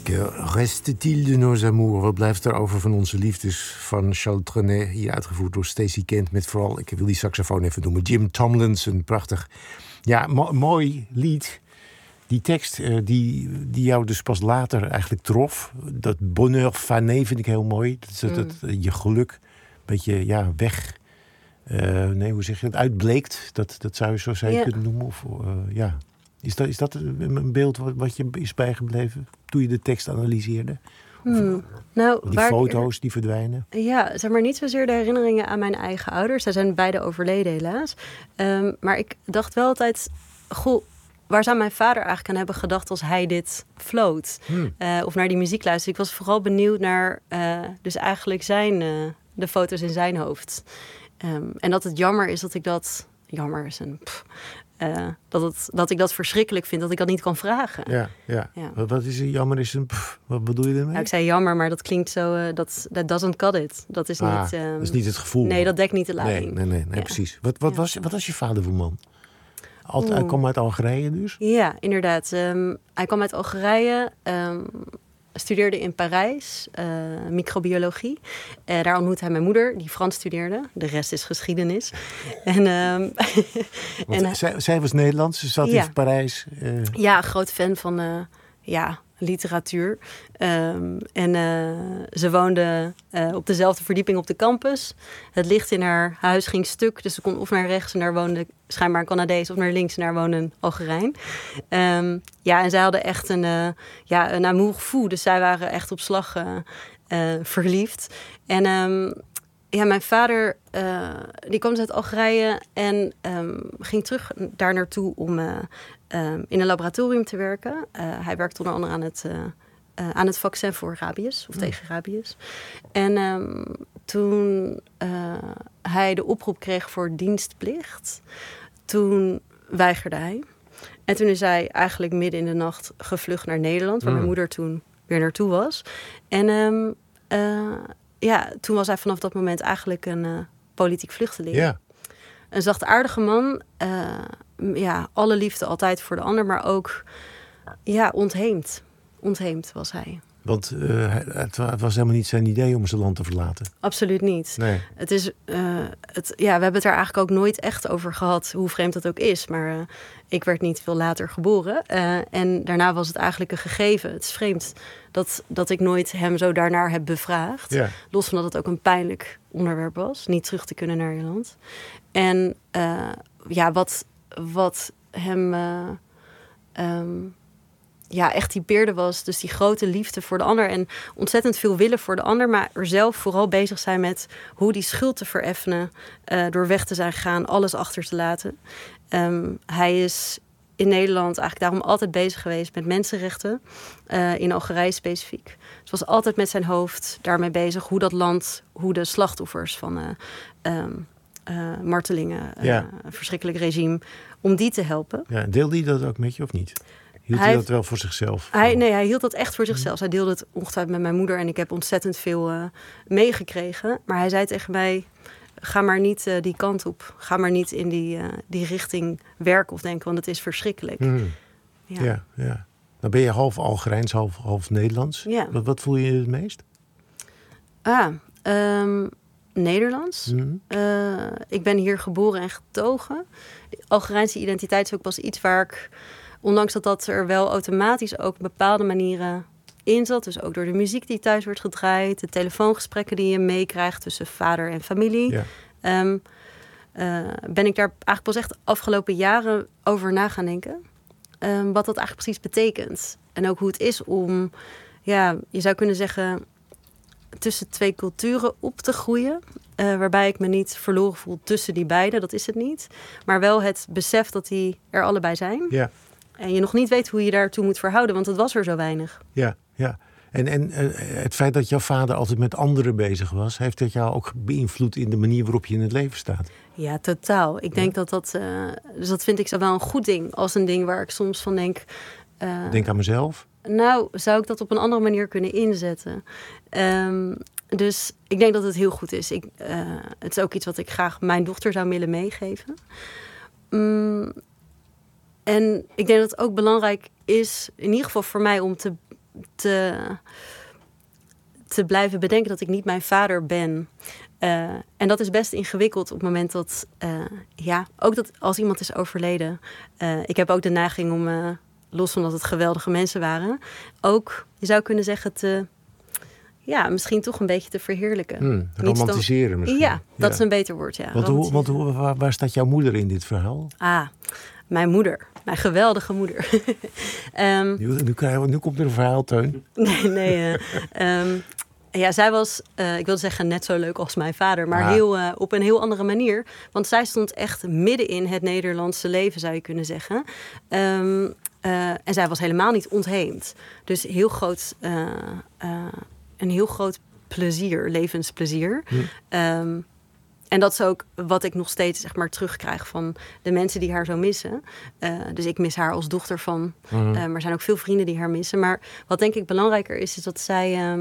Reste-t-il de nos amours? Wat blijft er over van onze liefdes? Van Charles Trenet, hier uitgevoerd door Stacey Kent. Met vooral, ik wil die saxofoon even noemen, Jim Tomlinson. Prachtig. Ja, mooi lied. Die tekst die jou dus pas later eigenlijk trof. Dat bonheur fané vind ik heel mooi. Dat je geluk een beetje weg... hoe zeg je het? Uitbleekt. Dat zou je kunnen noemen. Of, ja. Is dat een beeld wat je is bijgebleven toen je de tekst analyseerde? Nou, die foto's die verdwijnen? Ja, zeg maar niet zozeer de herinneringen aan mijn eigen ouders. Zij zijn beide overleden helaas. Maar ik dacht wel altijd... Goh, waar zou mijn vader eigenlijk aan hebben gedacht als hij dit floot? Of naar die muziek luisterde. Ik was vooral benieuwd naar dus eigenlijk de foto's in zijn hoofd. En dat het jammer is dat ik dat... Jammer is een... dat ik dat verschrikkelijk vind, dat ik dat niet kan vragen. Ja. Wat is er jammer? Wat bedoel je daarmee? Nou, ik zei jammer, maar dat klinkt zo... Dat doesn't cut it. Dat is niet... dat is niet het gevoel. Nee, dat dekt niet de lading. Nee, ja. Precies. Wat was je vader voor man? Hij kwam uit Algerije dus? Ja, inderdaad. Hij kwam uit Algerije... studeerde in Parijs, microbiologie. Daar ontmoette hij mijn moeder, die Frans studeerde. De rest is geschiedenis. Zij was Nederlands, ze zat in Parijs. Ja, groot fan van literatuur. Ze woonde op dezelfde verdieping op de campus. Het licht in haar huis ging stuk, dus ze kon of naar rechts en daar woonde schijnbaar een Canadees, of naar links en daar woonde een Algerijn. En zij hadden echt een amour fou, dus zij waren echt op slag verliefd. En mijn vader die kwam dus uit Algerije en ging terug daar naartoe om in een laboratorium te werken. Hij werkte onder andere aan het vaccin voor rabies, of tegen rabies. En toen hij de oproep kreeg voor dienstplicht, toen weigerde hij. En toen is hij eigenlijk midden in de nacht gevlucht naar Nederland, waar mijn moeder toen weer naartoe was. En toen was hij vanaf dat moment eigenlijk een politiek vluchteling. Ja. Een zachtaardige man, alle liefde altijd voor de ander, maar ook ontheemd. Ontheemd was hij. Want het was helemaal niet zijn idee om zijn land te verlaten. Absoluut niet. Nee. Het is, we hebben het daar eigenlijk ook nooit echt over gehad, hoe vreemd dat ook is. Maar ik werd niet veel later geboren. En daarna was het eigenlijk een gegeven. Het is vreemd dat ik nooit hem zo daarnaar heb bevraagd. Ja. Los van dat het ook een pijnlijk onderwerp was. Niet terug te kunnen naar Ierland. En wat hem... echt typeerde was dus die grote liefde voor de ander en ontzettend veel willen voor de ander, maar er zelf vooral bezig zijn met hoe die schuld te vereffenen, door weg te zijn gegaan, alles achter te laten. Hij is in Nederland eigenlijk daarom altijd bezig geweest met mensenrechten, in Algerije specifiek. Dus was altijd met zijn hoofd daarmee bezig hoe dat land, hoe de slachtoffers van martelingen, een verschrikkelijk regime, om die te helpen. Ja, deelde hij dat ook met je of niet? Hield hij dat wel voor zichzelf? Hij hield dat echt voor zichzelf. Hij deelde het ongetwijfeld met mijn moeder en ik heb ontzettend veel meegekregen. Maar hij zei tegen mij, ga maar niet die kant op. Ga maar niet in die richting werken of denken, want het is verschrikkelijk. Ja. Dan ben je half Algerijns, half Nederlands. Ja. Wat voel je het meest? Nederlands. Ik ben hier geboren en getogen. De Algerijnse identiteit is ook pas iets waar ik... Ondanks dat er wel automatisch ook bepaalde manieren in zat. Dus ook door de muziek die thuis wordt gedraaid. De telefoongesprekken die je meekrijgt tussen vader en familie. Ja. Ben ik daar eigenlijk pas echt de afgelopen jaren over na gaan denken. Wat dat eigenlijk precies betekent. En ook hoe het is om, je zou kunnen zeggen, tussen twee culturen op te groeien. Waarbij ik me niet verloren voel tussen die beiden. Dat is het niet. Maar wel het besef dat die er allebei zijn. Ja. En je nog niet weet hoe je daartoe moet verhouden, want het was er zo weinig. Ja. En het feit dat jouw vader altijd met anderen bezig was, heeft dat jou ook beïnvloed in de manier waarop je in het leven staat? Ja, totaal. Ik denk dat dus dat vind ik zo wel een goed ding. Als een ding waar ik soms van denk... Denk aan mezelf? Nou, zou ik dat op een andere manier kunnen inzetten? Dus ik denk dat het heel goed is. Het is ook iets wat ik graag mijn dochter zou willen meegeven. En ik denk dat het ook belangrijk is, in ieder geval voor mij, om te te blijven bedenken dat ik niet mijn vader ben. En dat is best ingewikkeld op het moment dat... ook dat als iemand is overleden... ik heb ook de neiging om, los van dat het geweldige mensen waren... ook, je zou kunnen zeggen, misschien toch een beetje te verheerlijken. Romantiseren misschien. Ja, dat is een beter woord, ja. Want waar staat jouw moeder in dit verhaal? Mijn moeder. Mijn geweldige moeder. Nu komt er een verhaal, Teun. Nee. Zij was, ik wilde zeggen, net zo leuk als mijn vader. Maar op een heel andere manier. Want zij stond echt midden in het Nederlandse leven, zou je kunnen zeggen. En zij was helemaal niet ontheemd. Dus een heel groot plezier, levensplezier. En dat is ook wat ik nog steeds terugkrijg van de mensen die haar zo missen. Dus ik mis haar als dochter van. Maar er zijn ook veel vrienden die haar missen. Maar wat denk ik belangrijker is dat zij...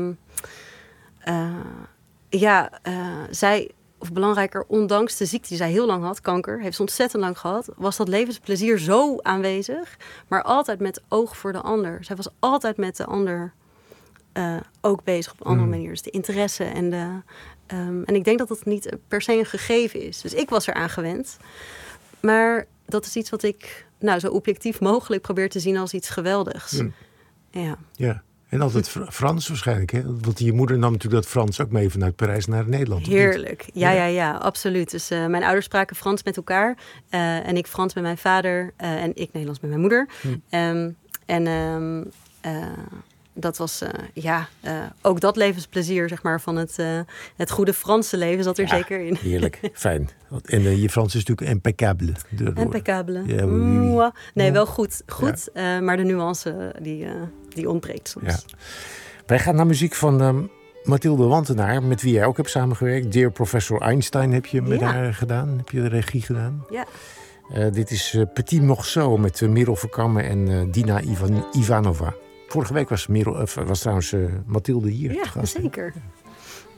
of belangrijker, ondanks de ziekte die zij heel lang had, kanker, heeft ze ontzettend lang gehad, was dat levensplezier zo aanwezig, maar altijd met oog voor de ander. Zij was altijd met de ander ook bezig op een andere manier. Dus de interesse en ik denk dat dat niet per se een gegeven is. Dus ik was eraan gewend. Maar dat is iets wat ik zo objectief mogelijk probeer te zien als iets geweldigs. Ja. En altijd Frans waarschijnlijk, hè? Want je moeder nam natuurlijk dat Frans ook mee vanuit Parijs naar Nederland. Heerlijk. Ja, absoluut. Dus mijn ouders spraken Frans met elkaar. En ik Frans met mijn vader. En ik Nederlands met mijn moeder. Dat was ook dat levensplezier, van het goede Franse leven zat er zeker in. Heerlijk, fijn. En je Frans is natuurlijk impeccable. Impeccable. Ja, oui. Nee, wel goed. Maar de nuance, die ontbreekt soms. Ja. Wij gaan naar muziek van Mathilde Wantenaar, met wie jij ook hebt samengewerkt. Dear Professor Einstein heb je met haar gedaan. Heb je de regie gedaan? Ja. Dit is Petit Morceau met Merel Verkamme en Dina Ivanova. Vorige week was trouwens Mathilde hier. Ja, zeker.